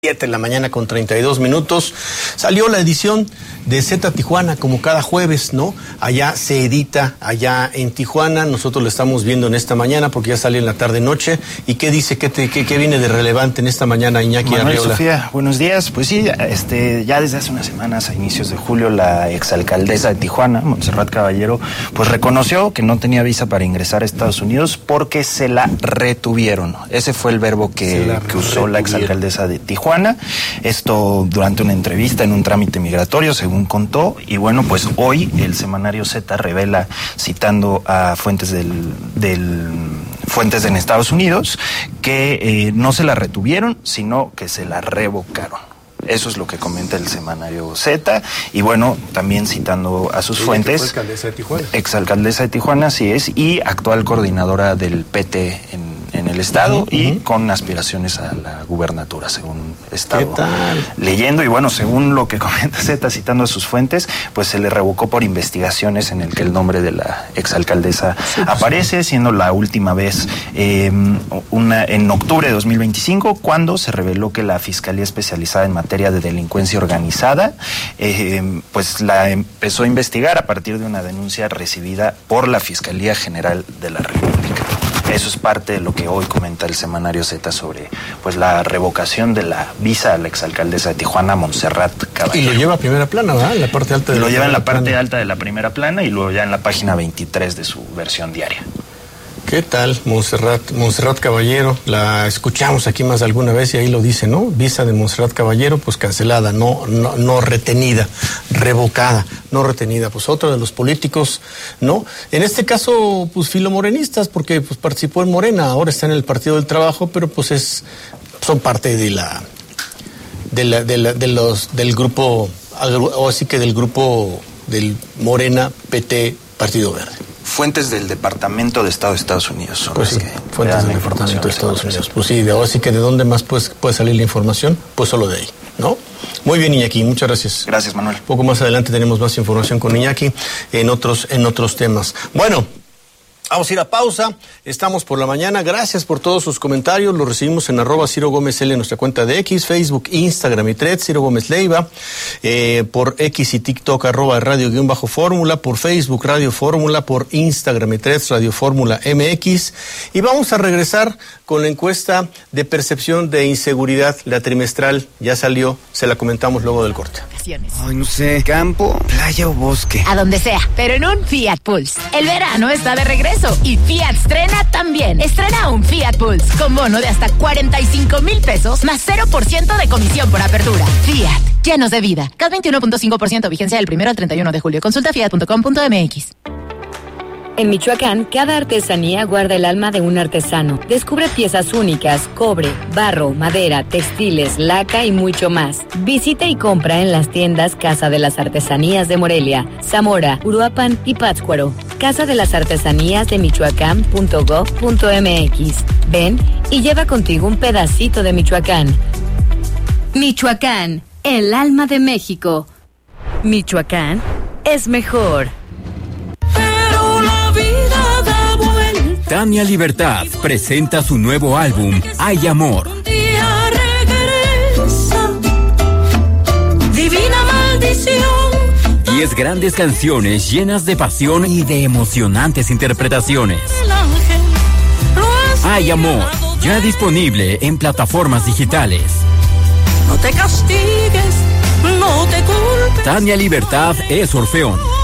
7 de la mañana con 32 minutos. Salió la edición de Z Tijuana como cada jueves, ¿no? Allá se edita, allá en Tijuana. Nosotros lo estamos viendo en esta mañana porque ya sale en la tarde-noche. ¿Y qué dice? ¿Qué viene de relevante en esta mañana, Iñaki Manuel, Arriola? Sofía, buenos días. Pues sí, ya desde hace unas semanas, a inicios de julio, la exalcaldesa de Tijuana, Montserrat Caballero, pues reconoció que no tenía visa para ingresar a Estados Unidos porque se la retuvieron. Ese fue el verbo que usó la exalcaldesa de Tijuana. Esto durante una entrevista en un trámite migratorio, según contó. Y bueno, pues hoy el semanario Z revela, citando a fuentes fuentes en Estados Unidos, que no se la retuvieron, sino que se la revocaron. Eso es lo que comenta el semanario Z. Y bueno, también citando a sus fuentes. Fue alcaldesa de Tijuana. Exalcaldesa de Tijuana, así es, y actual coordinadora del PT en el estado, y con aspiraciones a la gubernatura, según estado leyendo. Y bueno, según lo que comenta Z, citando a sus fuentes, pues se le revocó por investigaciones en el que el nombre de la exalcaldesa aparece, siendo la última vez en octubre de 2025, cuando se reveló que la Fiscalía Especializada en Materia de Delincuencia Organizada pues la empezó a investigar a partir de una denuncia recibida por la Fiscalía General de la República. Eso es parte de lo que hoy comenta el semanario Z sobre pues la revocación de la visa a la exalcaldesa de Tijuana, Montserrat Caballero. Y lo lleva a primera plana, ¿verdad? En la parte alta lo lleva en la parte alta de la primera plana, y luego ya en la página 23 de su versión diaria. ¿Qué tal, Montserrat Caballero? La escuchamos aquí más de alguna vez y ahí lo dice, ¿no? Visa de Montserrat Caballero, pues cancelada, no retenida, revocada, no retenida. Pues otro de los políticos, ¿no? En este caso, pues filomorenistas, porque pues participó en Morena, ahora está en el Partido del Trabajo, pero pues son parte del grupo, o así que del grupo del Morena, PT, Partido Verde. Fuentes del Departamento de Estado de Estados Unidos son pues las sí, que fuentes del Departamento de Estados Unidos. Pues sí, así que ¿de dónde más puede salir la información? Pues solo de ahí, ¿no? Muy bien, Iñaki, muchas gracias. Gracias, Manuel. Poco más adelante tenemos más información con Iñaki en otros temas. Bueno, vamos a ir a pausa. Estamos por la mañana. Gracias por todos sus comentarios. Los recibimos en @Ciro Gómez L en nuestra cuenta de X, Facebook, Instagram y Threads, Ciro Gómez Leiva. Por X y TikTok, @Radio_Fórmula. Por Facebook, Radio Fórmula. Por Instagram y Threads, Radio Fórmula MX. Y vamos a regresar con la encuesta de percepción de inseguridad. La trimestral ya salió. Se la comentamos luego del corte. Ay, no sé, campo, playa o bosque. A donde sea, pero en un Fiat Pulse. El verano está de regreso y Fiat estrena también. Estrena un Fiat Pulse con bono de hasta 45,000 pesos más 0% de comisión por apertura. Fiat, llenos de vida. CAT 21.5%, vigencia del 1 al 31 de julio. Consulta fiat.com.mx. En Michoacán, cada artesanía guarda el alma de un artesano. Descubre piezas únicas, cobre, barro, madera, textiles, laca y mucho más. Visita y compra en las tiendas Casa de las Artesanías de Morelia, Zamora, Uruapan y Pátzcuaro. Casa de las Artesanías de Michoacán.gov.mx. Ven y lleva contigo un pedacito de Michoacán. Michoacán, el alma de México. Michoacán es mejor. Tania Libertad presenta su nuevo álbum, Hay Amor. Divina maldición. 10 grandes canciones llenas de pasión y de emocionantes interpretaciones. Hay Amor, ya disponible en plataformas digitales. No te castigues, no te culpes. Tania Libertad es Orfeón.